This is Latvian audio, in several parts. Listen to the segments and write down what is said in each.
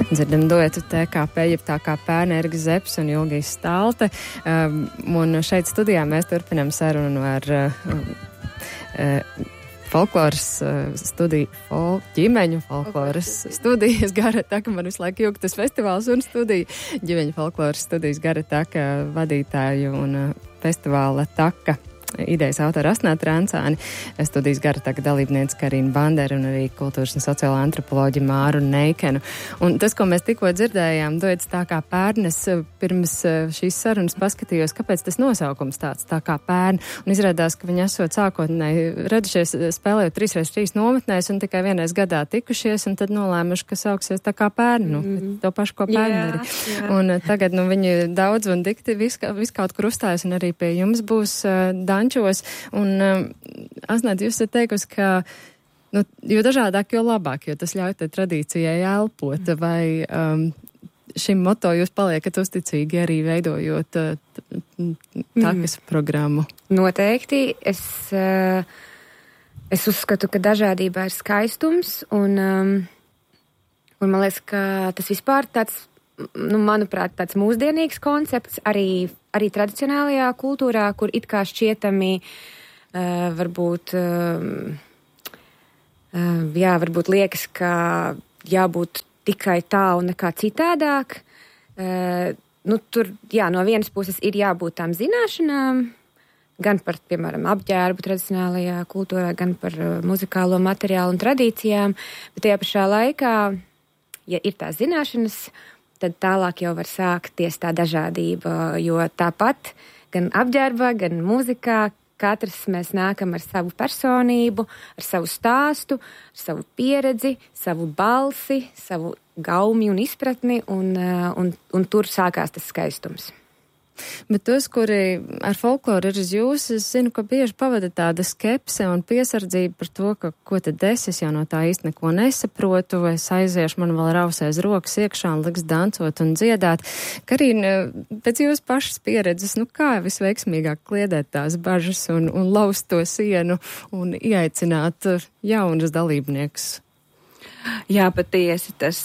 Dzirdam duetu TKP, jeb tā kā Pērne, Eriks Zepes un Ilgijas Stalte. Un šeit studijā mēs turpinām sarunu ar folkloras studiju, ģimeņu folkloras studijas Gara Taka, man visu laiku jūgtas festivāls un studija, ģimeņu folkloras studijas Gara Taka vadītāju un festivāla Taka idejas autora Asnāta Rancāni, studijas Gara Taka dalībniece Karina Bandera un arī kultūras un sociālā antropoloģa Māru Neikenu. Un tas, ko mēs tikko dzirdējām, duets tā kā Pērnes, pirms šīs sarunas paskatījos, kāpēc tas nosaukums tāds tā kā Pērne. Un izrādās, ka viņi esot sākotnēji radušies spēlējot 3x3 nometnēs un tikai vienreiz gadā tikušies un tad nolēmuši, ka sauksies tā kā Pērne. To pašu, ko Pērne arī. Un tagad, viņi daudz un dikti viskaut kur uzstājas un arī pie jums būs Dančos, un Asnāt, jūs esat teikusi, ka jo dažādāk, jo labāk, jo tas ļauj tai tradīcijai elpot, vai šim moto jūs paliekat uzticīgi arī veidojot takas programmu? Noteikti. Es uzskatu, ka dažādībā ir skaistums, un man liekas, ka tas vispār tāds, manuprāt, tāds mūsdienīgs koncepts arī tradicionālajā kultūrā, kur it kā šķietami varbūt liekas, ka jābūt tikai tā un nekā citādāk. Tur, no vienas puses ir jābūt tām zināšanām, gan par, piemēram, apģērbu tradicionālajā kultūrā, gan par muzikālo materiālu un tradīcijām, bet tajā pašā laikā, ja ir tās zināšanas, tad tālāk jau var sākties tā dažādība, jo tāpat gan apģērbā, gan mūzikā katrs mēs nākam ar savu personību, ar savu stāstu, ar savu pieredzi, savu balsi, savu gaumi un izpratni, un tur sākās tas skaistums. Bet tos, kuri ar folkloru ir uz jūs, es zinu, ka bieži pavada tāda skepse un piesardzība par to, ka ko tad es jau no tā īsti neko nesaprotu, es aiziešu, man vēl rausēs rokas iekšā un liks dancot un dziedāt. Karina, pēc jūsu pašas pieredzes, kā visveiksmīgāk kliedēt tās bažas un laust to sienu un ieaicināt jaunus dalībniekus? Jā, patiesi, tas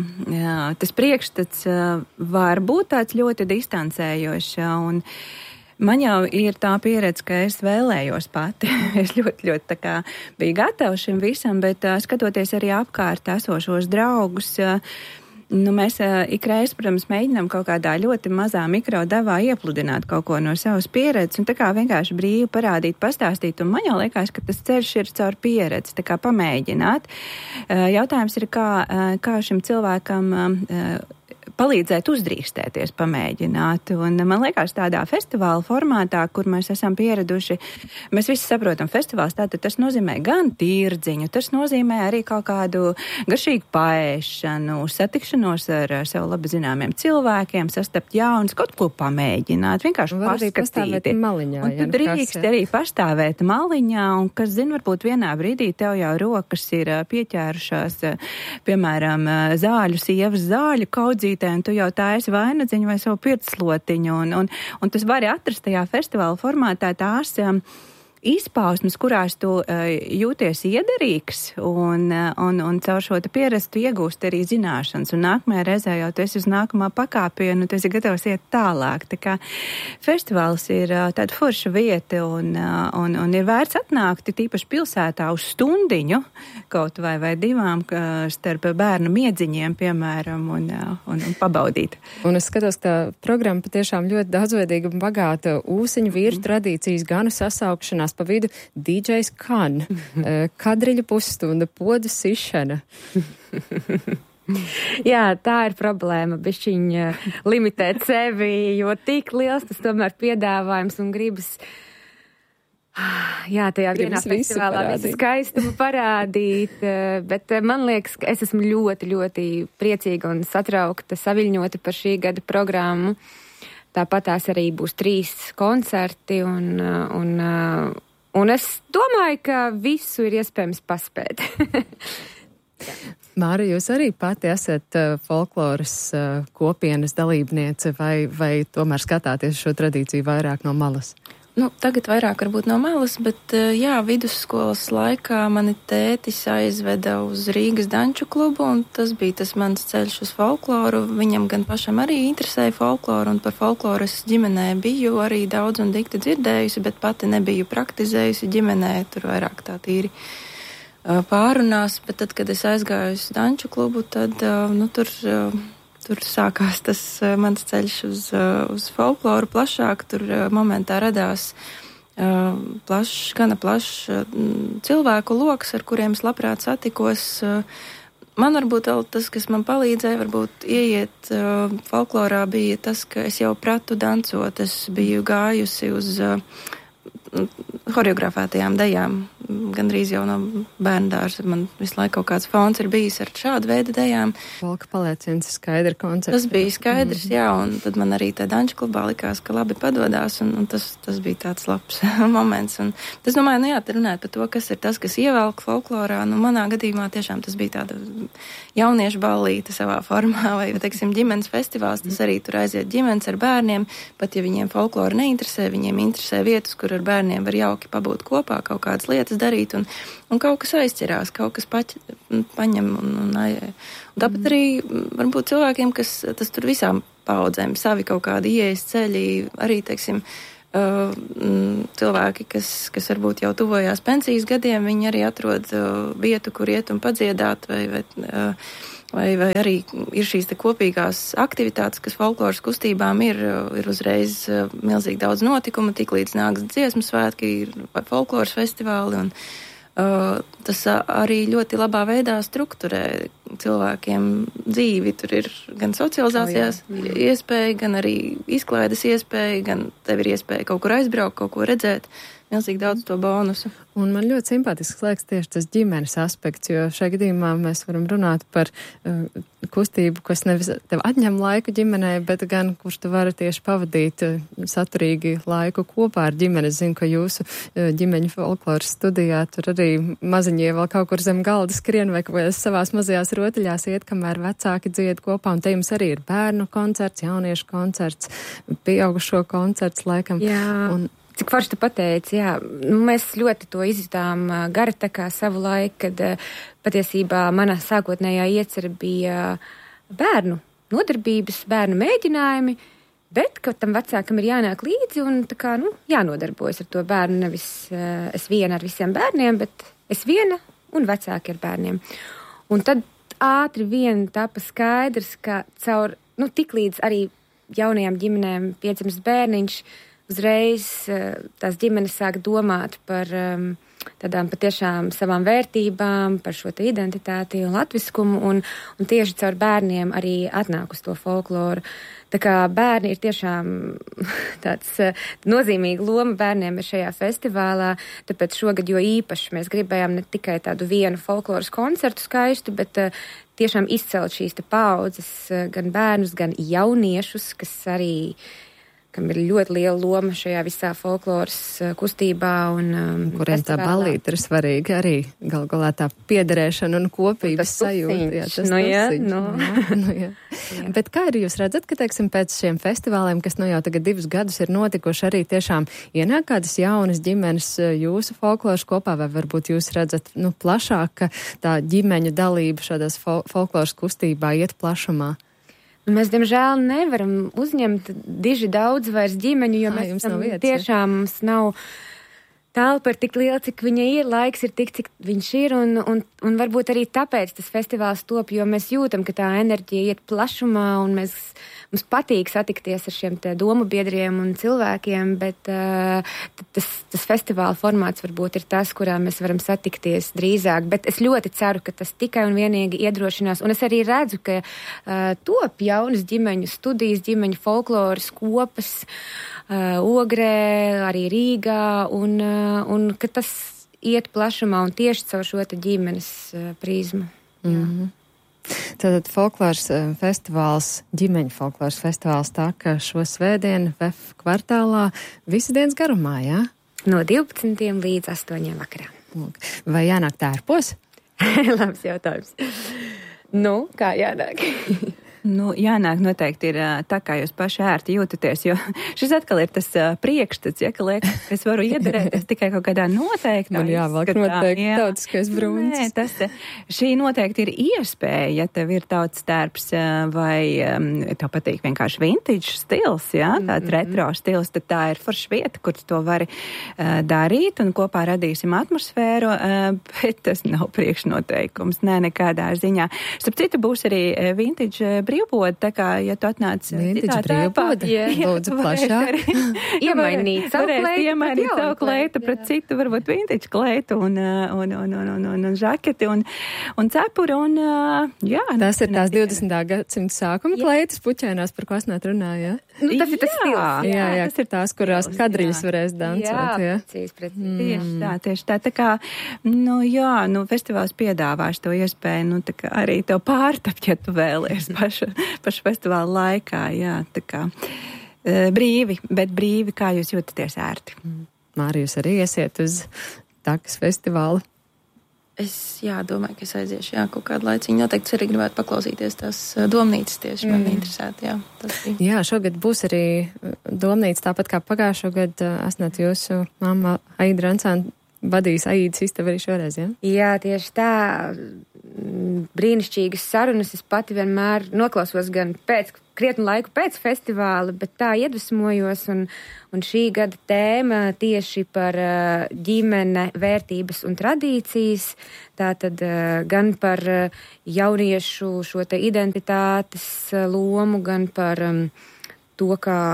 priekšstats var būt tāds ļoti distancējošs, un man jau ir tā pieredze, ka es vēlējos pati. Es ļoti tā kā biju gatava šim visam, bet skatoties arī apkārt esošos draugus, mēs ikreiz, protams, mēģinām kaut kādā ļoti mazā mikrodevā iepludināt kaut ko no savas pieredzes un tā kā vienkārši brīvi parādīt, pastāstīt. Un man jau liekas, ka tas ceļš ir caur pieredzi, tā kā pamēģināt. Jautājums ir, kā šim cilvēkam palīdzēt uzdrīkstēties, pamēģināt. Un man liekas, tādā festivāla formātā, kur mēs esam pieraduši, mēs visi saprotam, festivāls tātad tas nozīmē gan tirdziņu, tas nozīmē arī kaut kādu garšīgu paēšanu, satikšanos ar sev labi zināmiem cilvēkiem, sastapt jauns, kaut ko pamēģināt, vienkārši paskatīt. Maliņā, un tu drīkst arī pastāvēt maliņā, un kas zin, varbūt vienā brīdī tev jau rokas ir pieķērušās, piemēram, sievas zāļu kaudzītē, un tu jau taisi vainadziņu vai savu pirtslotiņu, un tas vari atrast tajā festivāla formātā tās izpausmes, kurās tu jūties iederīgs, un caur šo pieredzi tu iegūsti arī zināšanas, un nākamajā reizē jau tu esi uz nākamā pakāpienu, tu esi gatavs iet tālāk. Tā kā festivāls ir tāda forša vieta, un ir vērts atnākt, tīpaši pilsētā uz stundiņu, kaut vai divām starp bērnu miedziņiem, piemēram, un pabaudīt. Un es skatos, ka programma patiešām ļoti daudzveidīga un bagāta ūsiņu vīru tradīcijas, ganu sasaukšanās, pa vidu DJs Kan, kadriļu pusstunda, podu sišana. Jā, tā ir problēma, bišķiņa limitēt sevi, jo tik liels tas tomēr piedāvājums un gribas, tajā vienā festivālā visu skaistumu parādīt, bet man liekas, ka es esmu ļoti, ļoti priecīga un satraukta, saviļņota par šī gada programmu. Tāpat tās arī būs 3 koncerti, un es domāju, ka visu ir iespējams paspēt. Māra, jūs arī pati esat folkloras kopienas dalībniece vai tomēr skatāties šo tradīciju vairāk no malas? Tagad vairāk varbūt no malas, bet jā, vidusskolas laikā mani tētis aizveda uz Rīgas danču klubu, un tas bija tas mans ceļš uz folkloru. Viņam gan pašam arī interesēja folkloru, un par folkloru es ģimenē biju arī daudz un dikti dzirdējusi, bet pati nebiju praktizējusi ģimenē, tur vairāk tā tīri pārunās, bet tad, kad es aizgāju uz danču klubu, tad, tur sākās tas mans ceļš uz folkloru plašāk. Tur momentā radās gana plašs cilvēku loks, ar kuriem es labprāt satikos. Man varbūt vēl tas, kas man palīdzēja, varbūt ieiet folklorā, bija tas, ka es jau pratu dancot. Es biju gājusi uz horeografētajām dejām. Gandrīz jau no bērndārza. Man visu laiku kaut kāds fons ir bijis ar šādu veidu dejām. Folka palieciens skaidra koncepts. Tas bija skaidrs, jā, un tad man arī tā danču klubā likās, ka labi padodās, un tas bija tāds labs moments. Un es domāju, jā, te runāt par to, kas ir tas, kas ievelk folklorā. Manā gadījumā tiešām tas bija tāda jauniešu ballīte savā formā, vai, teiksim, ģimenes festivāls. Tas arī tur aiziet ģimenes ar bērniem, pat ja viņiem folklora neinteresē, viņiem interesē vietas, kur ar bērniem var jauki pabūt kopā, kaut kādas lietas darīt, un kaut kas aizķerās, kaut kas paņem. Un tāpat arī varbūt cilvēkiem, tas tur visām paudzēm, savi kaut kādi ieejas ceļi, arī, teiksim, cilvēki, kas varbūt jau tuvojās pensijas gadiem, viņi arī atrod vietu, kur iet un padziedāt, vai arī ir šīs te kopīgās aktivitātes, kas folkloras kustībām ir uzreiz milzīgi daudz notikumu, tik līdz nāks dziesmu svētki vai folkloras festivāli, un tas arī ļoti labā veidā strukturē cilvēkiem dzīvi. Tur ir gan socializācijas iespēja, gan arī izklaides iespēja, gan tev ir iespēja kaut kur aizbraukt, kaut ko redzēt. Milzīgi daudz to bonusu. Un man ļoti simpātisks liekas tieši tas ģimenes aspekts, jo šajā gadījumā mēs varam runāt par kustību, kas nevis tev atņem laiku ģimenē, bet gan, kurš tu vari tieši pavadīt saturīgi laiku kopā ar ģimeni. Es zinu, ka jūsu ģimeņu folkloras studijā tur arī maziņie vēl kaut kur zem galda skrien vai savās mazajās rotaļās iet, kamēr vecāki dzied kopā, un te jums arī ir bērnu koncerts, jauniešu koncerts, pieaugušo koncerts laikam. Jā. Cik forši tu pateici, jā, mēs ļoti to izjutām Garatakā savu laiku, kad patiesībā mana sākotnējā iecerē bija bērnu nodarbības, bērnu mēģinājumi, bet, ka tam vecākam ir jānāk līdzi un tā kā, jānodarbojas ar to bērnu, nevis es viena ar visiem bērniem, bet es viena un vecāki ar bērniem. Un tad ātri vien tapa skaidrs, ka caur, tik līdz arī jaunajām ģimenēm piedzimst bērniņš, uzreiz tās ģimenes sāk domāt par tādām patiešām savām vērtībām, par šo te identitāti un latviskumu, un tieši caur bērniem arī atnāk uz to folkloru. Tā kā bērni ir tiešām tāds nozīmīga loma bērniem ir šajā festivālā, tāpēc šogad jo īpaši mēs gribējām ne tikai tādu vienu folkloras koncertu skaistu, bet tiešām izcelt šīs te paudzes, gan bērnus, gan jauniešus, kas arī kam ir ļoti liela loma šajā visā folkloras kustībā. Kuriem tā ballīte ir svarīga arī galā tā piederēšana un kopības sajūta. Jā. Jā. Bet kā arī jūs redzat, ka, teiksim, pēc šiem festivāliem, kas jau tagad 2 gadus ir notikuši, arī tiešām ienāk kādas jaunas ģimenes jūsu folkloras kopā, vai varbūt jūs redzat, plašāk, ka tā ģimeņu dalība šādās folkloras kustībā iet plašumā? Mēs, diemžēl, nevaram uzņemt diži daudz vairs ģimeņu, jo mēs esam tiešām, mums nav telpa ir tik liela, cik viņa ir, laiks ir tik, cik viņš ir, un varbūt arī tāpēc tas festivāls top, jo mēs jūtam, ka tā enerģija iet plašumā, un mums patīk satikties ar šiem te domu biedriem un cilvēkiem, bet tas festivāla formāts varbūt ir tas, kurā mēs varam satikties drīzāk, bet es ļoti ceru, ka tas tikai un vienīgi iedrošinās, un es arī redzu, ka top jaunas ģimeņu studijas, ģimeņu folkloras kopas, Ogrē, arī Rīgā, un ka tas iet plašumā un tieši caur šo te ģimenes prizmu. Mm-hmm. Tātad folkloras festivāls, ģimeņu folkloras festivāls tā, ka šo svētdienu VF kvartālā visu dienas garumā, jā? No 12 līdz 8 vakarā. Vai jānāk tērpos? Labs jautājums. Kā jānāk? Jānāk noteikti ir tā, kā jūs paši ērti jūtaties, jo šis atkal ir tas priekšstats, ja, ka liekas, ka es varu iedarēties tikai kaut kādā noteiktā. Man jāvelk noteikti tautiskais brūns. Nē, šī noteikti ir iespēja, ja tev ir tautas tērps vai tev patīk vienkārši vintage stils, ja, tāds retro stils, tad tā ir forša vieta, kur to vari darīt un kopā radīsim atmosfēru, bet tas nav priekšnoteikums, nekādā ziņā. Starp citu būs arī vintage brīvbode, tā kā, ja tu atnāc citā brīvbode, lūdzu plašāk. Iemainīt savu kleitu pret citu, varbūt vintage kleitu un žaketi un cepuri un, jā. Tas ir tās 20. gadsimta sākuma kleitas puķēnās, par ko Asnāt runāja. Tas ir tas stils. Jā, tas ir tās, kurās kadriļas varēs dancot. Jā, precīzi. Tieši tā. Tā kā, festivāls piedāvās to iespēju, tā kā arī tev pārtapt, ja tu vēlies pašu festivāla laikā, jā, tā kā brīvi, bet brīvi, kā jūs jūtaties ērti. Māri, jūs arī iesiet uz Takas festivālu? Es, domāju, ka es aiziešu, kaut kādu laiciņu. Noteikti arī gribētu paklausīties tās domnīcas tieši. Man interesētu, tas bija. Jā, šogad būs arī domnīca, tāpat kā pagājušo gadu. Asnāt, jūsu mamma Aida Rancāna vadīs Aidas istabu arī šoreiz, ja? Jā, tieši tā. Brīnišķīgas sarunas es pati vienmēr noklausos gan krietnu laiku pēc festivāla, bet tā iedvesmojos un šī gada tēma tieši par ģimene, vērtības un tradīcijas, tātad gan par jauniešu šo te identitātes lomu, gan par to,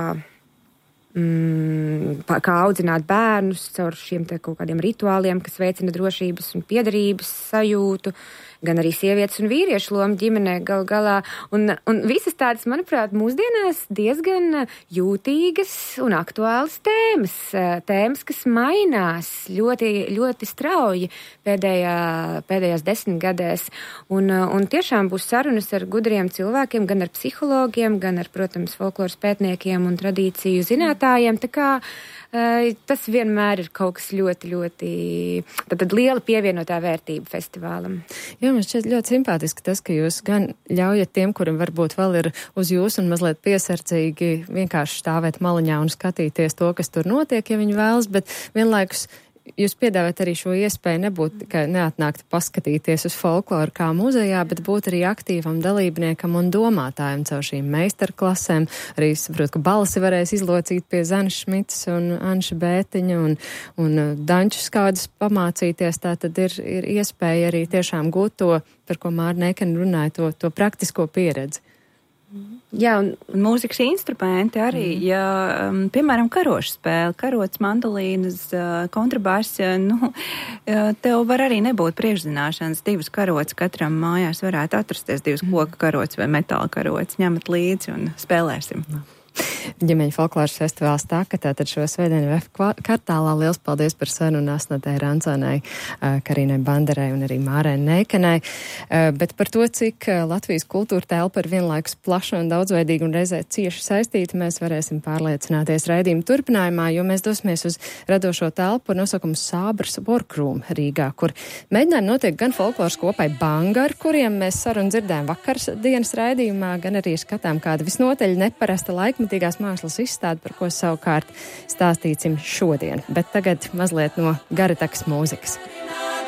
kā audzināt bērnus caur šiem te kaut kādiem rituāliem, kas veicina drošības un piederības sajūtu, gan arī sievietes un vīriešu lomu ģimenē gal galā. Un visas tādas, manuprāt, mūsdienās diezgan jūtīgas un aktuālas tēmas. Tēmas, kas mainās ļoti, ļoti strauji pēdējās 10 gadēs. Un tiešām būs sarunas ar gudriem cilvēkiem, gan ar psihologiem, gan ar, protams, folkloras pētniekiem un tradīciju zinātājiem. Tā kā tas vienmēr ir kaut kas ļoti, ļoti tad liela pievienotā vērtība festivālam. Jā, man šķiet ļoti simpātiski tas, ka jūs gan ļaujat tiem, kuram varbūt vēl ir uz jūs un mazliet piesardzīgi vienkārši stāvēt maliņā un skatīties to, kas tur notiek, ja viņi vēlas, bet vienlaikus jūs piedāvājat arī šo iespēju nebūt tikai neatnākt paskatīties uz folkloru kā muzejā, bet būt arī aktīvam dalībniekam un domātājam caur šīm meistarklasēm. Arī saprotu, ka balsi varēs izlocīt pie Zanes Šmitas un Anša Bētiņa un Dančus kādus pamācīties. Tā tad ir iespēja arī tiešām gūt to, par ko Māra Neikena runāja, to praktisko pieredzi. Jā, un mūzikas instrumenti arī, piemēram, karošu spēle, karots, mandolīnas, kontrabass, tev var arī nebūt priekšzināšanas, 2 karots katram mājās varētu atrasties, 2 koka karots vai metāla karots, ņemat līdzi un spēlēsim. Ģimeņu folkloras festivāls Taka, tātad šo svētdienu VF kvartālā. Liels paldies par sarunu Asnatai Rancānai, Karīnai Banderai un arī Mārai Neikenai. Bet par to, cik Latvijas kultūra telpa ir vienlaikus plaša un daudzveidīga un reizē cieši saistīta, mēs varēsim pārliecināties raidījuma turpinājumā, jo mēs dosimies uz radošo telpu ar nosaukumu Sābras Workroom Rīgā, kur mēģinājumi notiek gan folkloras kopai Banga, ar kuriem mēs sarunu dzirdējām vakars dienas raidījumā, gan arī skatām kādu visnotaļ neparasta laikmatīgās mākslas izstādi, par ko savukārt stāstīsim šodien. Bet tagad mazliet no Garetakas mūzikas.